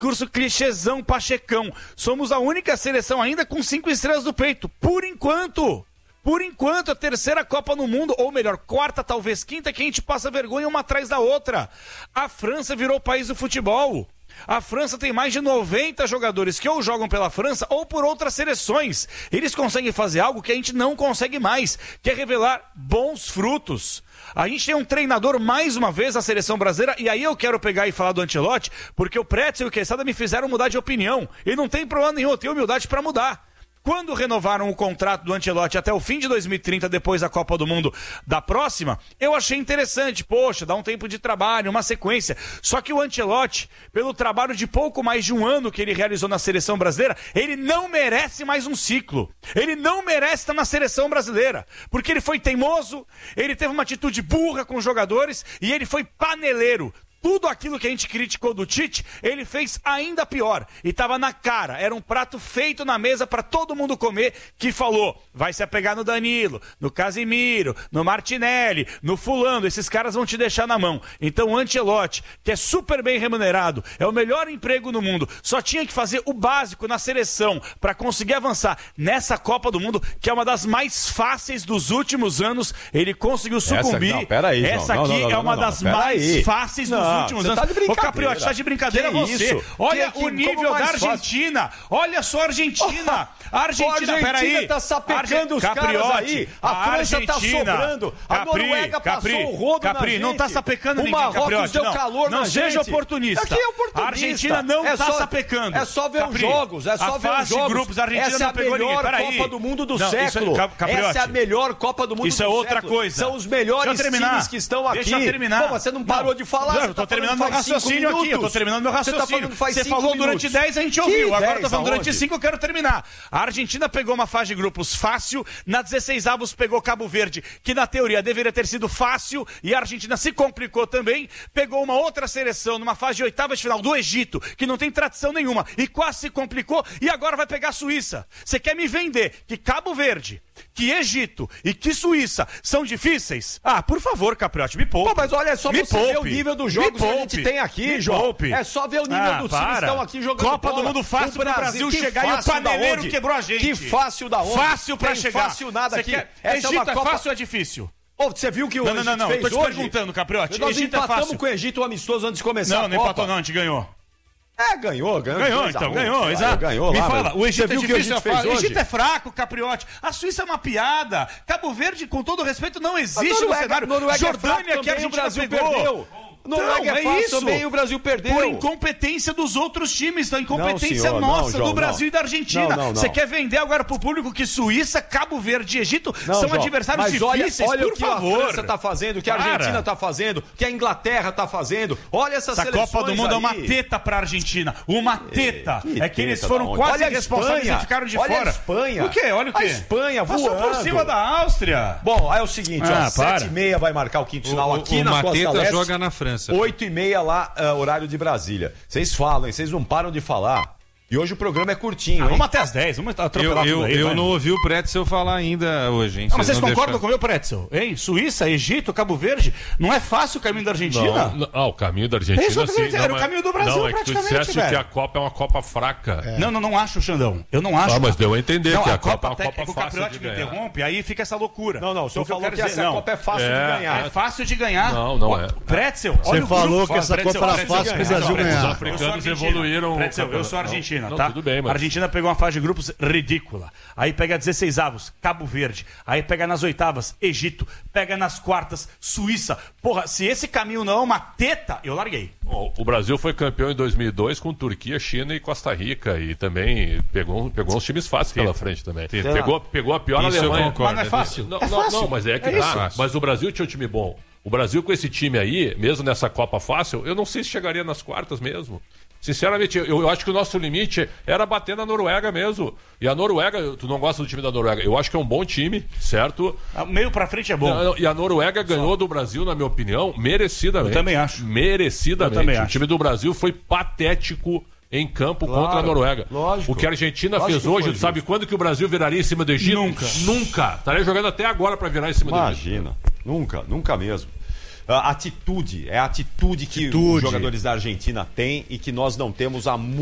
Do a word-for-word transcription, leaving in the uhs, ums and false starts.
Curso clichêzão, pachecão. Somos a única seleção ainda com cinco estrelas do peito. Por enquanto. Por enquanto, a terceira Copa no mundo, ou melhor, quarta, talvez quinta, que a gente passa vergonha uma atrás da outra. A França virou o país do futebol. A França tem mais de noventa jogadores que ou jogam pela França ou por outras seleções. Eles conseguem fazer algo que a gente não consegue mais, que é revelar bons frutos. A gente tem um treinador, mais uma vez, na seleção brasileira, e aí eu quero pegar e falar do Ancelotti, porque o Pretzel e o Quesada me fizeram mudar de opinião. E não tem problema nenhum, eu tenho humildade para mudar. Quando renovaram o contrato do Ancelotti até o fim de dois mil e trinta, depois da Copa do Mundo da próxima, eu achei interessante. Poxa, dá um tempo de trabalho, uma sequência. Só que o Ancelotti, pelo trabalho de pouco mais de um ano que ele realizou na seleção brasileira, ele não merece mais um ciclo. Ele não merece estar na seleção brasileira. Porque ele foi teimoso, ele teve uma atitude burra com os jogadores e ele foi paneleiro. Tudo aquilo que a gente criticou do Tite, ele fez ainda pior. E estava na cara. Era um prato feito na mesa para todo mundo comer, que falou, vai se apegar no Danilo, no Casimiro, no Martinelli, no fulano. Esses caras vão te deixar na mão. Então o Ancelotti, que é super bem remunerado, é o melhor emprego no mundo, só tinha que fazer o básico na seleção para conseguir avançar nessa Copa do Mundo, que é uma das mais fáceis dos últimos anos. Ele conseguiu sucumbir. Essa, não, peraí, Essa não, aqui não, não, não, é uma não, das não, mais aí. fáceis dos Não, últimos você anos. tá de brincadeira. Ô, Capriotti, tá de brincadeira que você. isso? Olha que, que, o nível da Argentina. Fácil? Olha só a Argentina. A Argentina, peraí. A Argentina tá sapecando os caras aí. A, a França Argentina, tá sobrando. A Capri, Noruega Capri, passou o rodo Capri, na gente. não tá sapecando o ninguém, Marrocos Capriotti. deu Não, calor não na seja gente. oportunista. Aqui é oportunista. A Argentina não é tá só, sapecando. É só ver Capri, os jogos. É só a ver os fase jogos. de grupos, a Argentina Essa não é a pegou melhor ninguém. Copa do Mundo do não, século. Isso é, Essa é a melhor Copa do Mundo isso do é século. outra coisa. São os melhores times que estão aqui. Deixa eu terminar. Pô, você não parou de falar. Não, eu tô terminando meu raciocínio aqui. Eu tô terminando meu raciocínio. Você falou durante dez, a gente ouviu. Agora eu tô falando durante cinco, eu quero terminar. A Argentina pegou uma fase de grupos fácil, na dezesseis avos pegou Cabo Verde, que na teoria deveria ter sido fácil, e a Argentina se complicou também, pegou uma outra seleção numa fase de oitavas de final do Egito, que não tem tradição nenhuma, e quase se complicou, e agora vai pegar a Suíça. Você quer me vender que Cabo Verde, que Egito e que Suíça são difíceis? Ah, por favor, Capriotti, me poupe. Pô, mas olha, é só me você poupe. ver o nível dos jogos que a gente tem aqui, me João. Poupe. É só ver o nível ah, dos times que estão aqui jogando Copa bola. do Mundo fácil pro Brasil, Brasil chegar e o paneleiro quebrou a gente. Que fácil da onde? Fácil pra tem chegar. Fácil nada aqui. Quer... Essa Egito é, uma Copa... é fácil ou é difícil? Oh, você viu que o não, Egito não, não, não. fez Eu tô te hoje? perguntando, Capriotti. Nós Egito empatamos é fácil. com o Egito amistoso antes de começar não, a Copa. Não, não empatou não, a gente ganhou. É, ganhou, ganhou. Ganhou, então, um, ganhou, lá, exato. Ganhou Me lá, fala, o Egito você é viu difícil, que o Egito fez o hoje? Egito é fraco, Capriotti. A Suíça é uma piada. Cabo Verde, com todo respeito, não existe Noruega, no cenário. Noruega Jordânia, é que a gente Brasil pegou. Perdeu. Noruega Então, é fácil isso. também, o Brasil perdeu. Por incompetência dos outros times, da incompetência não, senhor, nossa, não, João, do Brasil não. e da Argentina. Você quer vender agora pro público que Suíça, Cabo Verde e Egito não, são João, adversários mas difíceis, olha, olha por o que favor. a França tá fazendo, o que a Argentina Cara. tá fazendo, o que a Inglaterra tá fazendo. Olha essas Essa seleções Copa do Mundo aí. é uma teta pra Argentina. Uma teta. Que é que eles teta foram da onde? quase Olha a responsáveis Espanha. e ficaram de Olha fora. a Espanha. O quê? Olha o quê? A Espanha Passou voando. por cima da Áustria. Bom, aí é o seguinte, Ah, ó, sete e meia vai marcar o quinto final O- aqui o na Costa Mateta Leste. joga na França. oito e meia lá, uh, horário de Brasília. Vocês falam, hein? Vocês não param de falar. E hoje o programa é curtinho, Ah, hein? vamos até as dez, vamos Eu, atropelar eu, tudo aí. eu vai. não ouvi o Pretzel falar ainda hoje, hein? Ah, mas vocês não concordam deixaram- com o meu, Pretzel? Hein? Suíça, Egito, Cabo Verde. Não é fácil o caminho da Argentina? Não, não, ah, o caminho da Argentina, Isso eu tô sim. dizendo, era o mas- caminho do Brasil, não, é que tu praticamente, disseste velho. que a Copa é uma Copa fraca. Não, não, não acho, Xandão. Eu não acho. Ah, mas deu a entender não, que a, a Copa é uma técnica, Copa o fácil Capriotti de me ganhar. interrompe, aí fica essa loucura. Não, não, o senhor O que eu falou quero que dizer, essa não. Copa é fácil É, de ganhar. É fácil de ganhar. Não, não Ó, é. Pretzel, Você olha o falou grupo que essa Pretzel, Copa era Pretzel, fácil pro Pretzel, Brasil Pretzel, ganhar. eu Os sou africanos argentina. evoluíram o Pretzel, eu campeonato. sou argentina, Não, tá? tudo bem, mas- A Argentina pegou uma fase de grupos ridícula. Aí pega dezesseis avos, Cabo Verde. Aí pega nas oitavas, Egito. Pega nas quartas, Suíça. Porra, se esse caminho não é uma teta, eu larguei. Bom, o Brasil foi campeão em dois mil e dois com Turquia, China e Costa Rica. E também pegou, pegou uns times fáceis pela frente também. Pegou, pegou a pior Isso eu Alemanha. concordo. Mas não é fácil? Não, é não, fácil. não, mas é que É tá. isso. Mas o Brasil tinha um time bom. O Brasil com esse time aí, mesmo nessa Copa fácil, eu não sei se chegaria nas quartas mesmo. Sinceramente, eu, eu acho que o nosso limite era bater na Noruega mesmo. E a Noruega, tu não gosta do time da Noruega, eu acho que é um bom time, certo? Meio pra frente é bom. Não, não, e a Noruega ganhou do Brasil, na minha opinião, merecidamente. Eu também acho. Merecidamente. Eu também o acho. time do Brasil foi patético em campo Claro, contra a Noruega. lógico. O que a Argentina Lógico fez que hoje, foi sabe justo. quando que o Brasil viraria em cima do Egito? Nunca. Nunca. Estaria jogando até agora para virar em cima do Egito. Imagina. Nunca, nunca mesmo. a atitude, é a atitude que Atitude. os jogadores da Argentina têm e que nós não temos há muito